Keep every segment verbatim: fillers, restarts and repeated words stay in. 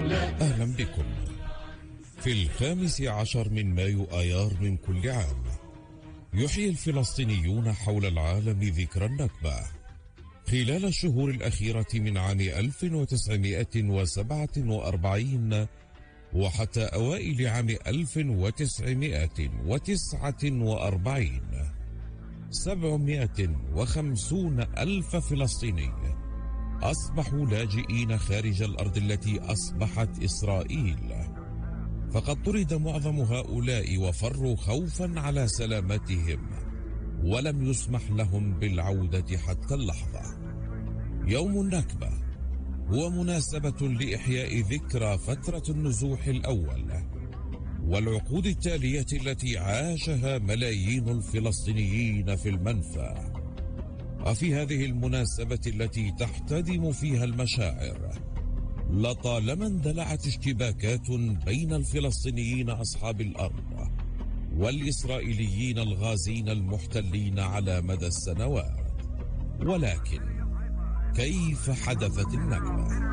أهلا بكم. في الخامس عشر من مايو آيار من كل عام يحيي الفلسطينيون حول العالم ذكرى النكبة. خلال الشهور الأخيرة من عام ألف وتسعمائة وسبعة وأربعين وحتى أوائل عام ألف وتسعمائة وتسعة وأربعين سبعمائة وخمسين ألف فلسطيني أصبحوا لاجئين خارج الأرض التي أصبحت إسرائيل، فقد طرد معظم هؤلاء وفروا خوفا على سلامتهم، ولم يسمح لهم بالعودة حتى اللحظة. يوم النكبة هو مناسبة لإحياء ذكرى فترة النزوح الأول والعقود التالية التي عاشها ملايين الفلسطينيين في المنفى. وفي هذه المناسبة التي تحتدم فيها المشاعر لطالما اندلعت اشتباكات بين الفلسطينيين أصحاب الأرض والإسرائيليين الغازين المحتلين على مدى السنوات. ولكن كيف حدثت النكبة؟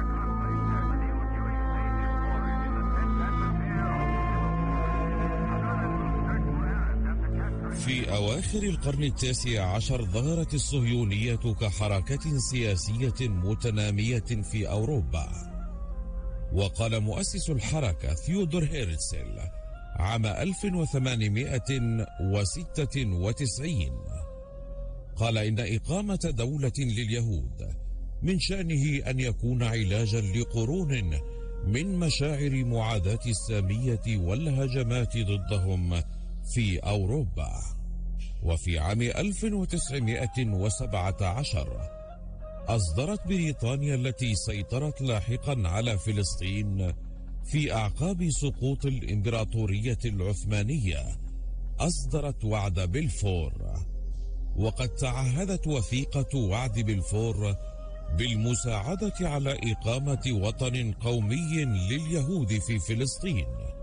في أواخر القرن التاسع عشر ظهرت الصهيونية كحركة سياسية متنامية في أوروبا. وقال مؤسس الحركة ثيودور هيرتزل عام ألف وثمانمائة وستة وتسعين، قال إن إقامة دولة لليهود من شأنه أن يكون علاجا لقرون من مشاعر معاداة السامية والهجمات ضدهم في أوروبا. وفي عام ألف وتسعمائة وسبعة عشر أصدرت بريطانيا التي سيطرت لاحقا على فلسطين في أعقاب سقوط الإمبراطورية العثمانية أصدرت وعد بلفور، وقد تعهدت وثيقة وعد بلفور بالمساعدة على إقامة وطن قومي لليهود في فلسطين